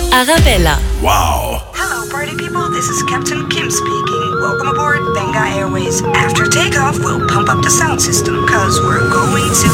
Arabella. Wow. Hello, party people. This is Captain Kim speaking. Welcome aboard Benga Airways. After takeoff, we'll pump up the sound system, cause we're going to